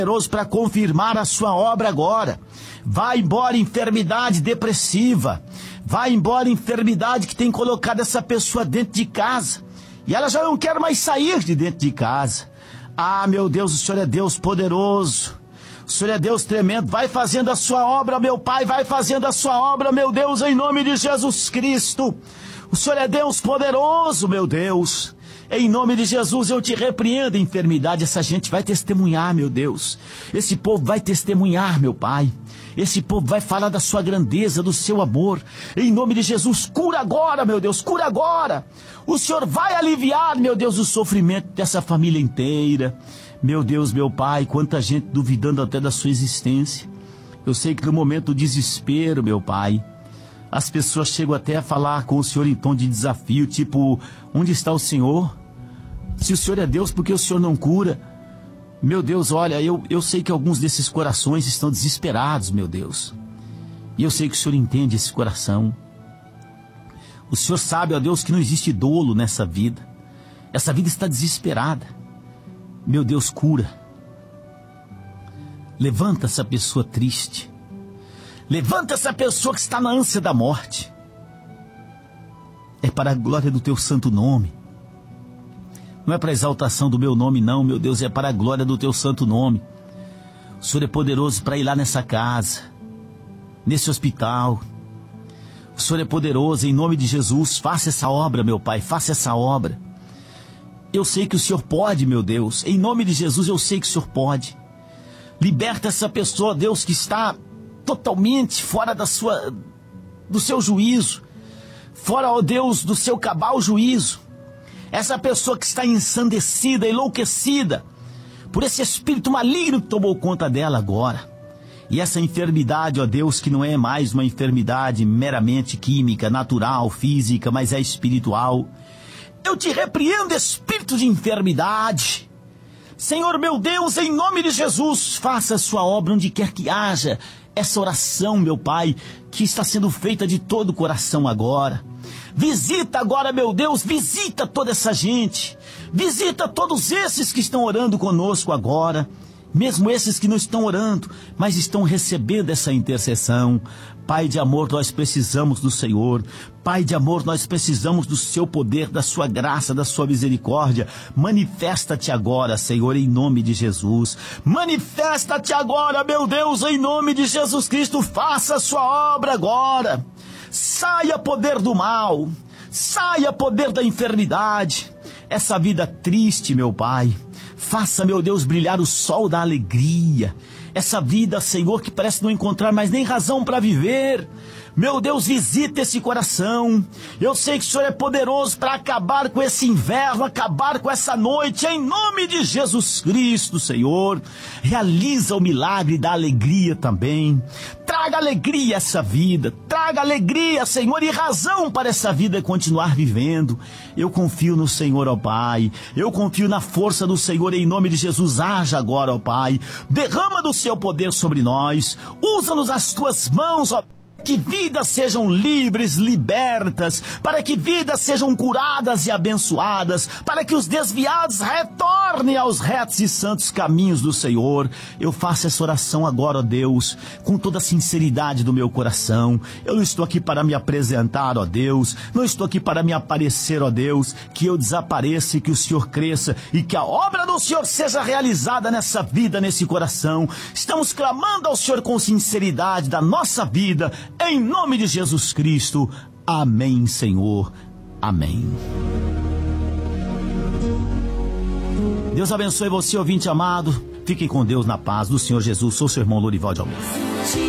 para confirmar a sua obra agora. Vai embora enfermidade depressiva. Vai embora enfermidade que tem colocado essa pessoa dentro de casa. E ela já não quer mais sair de dentro de casa. Ah, meu Deus, o Senhor é Deus poderoso. O Senhor é Deus tremendo. Vai fazendo a sua obra, meu Pai. Vai fazendo a sua obra, meu Deus, em nome de Jesus Cristo. O Senhor é Deus poderoso, meu Deus. Em nome de Jesus, eu te repreendo a enfermidade. Essa gente vai testemunhar, meu Deus. Esse povo vai testemunhar, meu Pai. Esse povo vai falar da sua grandeza, do seu amor. Em nome de Jesus, cura agora, meu Deus, cura agora. O Senhor vai aliviar, meu Deus, o sofrimento dessa família inteira. Meu Deus, meu Pai, quanta gente duvidando até da sua existência. Eu sei que no momento do desespero, meu Pai, as pessoas chegam até a falar com o Senhor em tom de desafio, tipo, onde está o Senhor? Se o Senhor é Deus, por que o Senhor não cura? Meu Deus, olha, eu sei que alguns desses corações estão desesperados, meu Deus. E eu sei que o Senhor entende esse coração. O Senhor sabe, ó Deus, que não existe dolo nessa vida. Essa vida está desesperada. Meu Deus, cura. Levanta essa pessoa triste. Levanta essa pessoa que está na ânsia da morte. É para a glória do teu santo nome. Não é para a exaltação do meu nome, não, meu Deus, é para a glória do teu santo nome. O Senhor é poderoso para ir lá nessa casa, nesse hospital. O Senhor é poderoso, em nome de Jesus, faça essa obra, meu Pai, faça essa obra. Eu sei que o Senhor pode, meu Deus, em nome de Jesus eu sei que o Senhor pode. Liberta essa pessoa, Deus, que está totalmente fora do seu juízo, fora, ó Deus, do seu cabal juízo. Essa pessoa que está ensandecida, enlouquecida, por esse espírito maligno que tomou conta dela agora. E essa enfermidade, ó Deus, que não é mais uma enfermidade meramente química, natural, física, mas é espiritual. Eu te repreendo, espírito de enfermidade. Senhor meu Deus, em nome de Jesus, faça a sua obra onde quer que haja essa oração, meu Pai, que está sendo feita de todo o coração agora. Visita agora, meu Deus, visita toda essa gente. Visita todos esses que estão orando conosco agora. Mesmo esses que não estão orando, mas estão recebendo essa intercessão. Pai de amor, nós precisamos do Senhor. Pai de amor, nós precisamos do seu poder, da sua graça, da sua misericórdia. Manifesta-te agora, Senhor, em nome de Jesus. Manifesta-te agora, meu Deus, em nome de Jesus Cristo. Faça a sua obra agora. Saia poder do mal. Saia poder da enfermidade. Essa vida triste, meu Pai. Faça, meu Deus, brilhar o sol da alegria. Essa vida, Senhor, que parece não encontrar mais nem razão para viver. Meu Deus, visita esse coração. Eu sei que o Senhor é poderoso para acabar com esse inverno, acabar com essa noite. Em nome de Jesus Cristo, Senhor. Realiza o milagre da alegria também. Traga alegria a essa vida. Traga alegria, Senhor, e razão para essa vida continuar vivendo. Eu confio no Senhor, ó Pai. Eu confio na força do Senhor. Em nome de Jesus, haja agora, ó Pai. Derrama do seu poder sobre nós. Usa-nos as tuas mãos, ó Pai. Que vidas sejam livres, libertas, para que vidas sejam curadas e abençoadas, para que os desviados retornem aos retos e santos caminhos do Senhor. Eu faço essa oração agora, ó Deus, com toda a sinceridade do meu coração. Eu não estou aqui para me apresentar, ó Deus, não estou aqui para me aparecer, ó Deus, que eu desapareça e que o Senhor cresça e que a obra do Senhor seja realizada nessa vida, nesse coração. Estamos clamando ao Senhor com sinceridade da nossa vida, em nome de Jesus Cristo. Amém, Senhor. Amém. Deus abençoe você, ouvinte amado. Fiquem com Deus na paz do Senhor Jesus. Sou seu irmão Lorival de Almeida.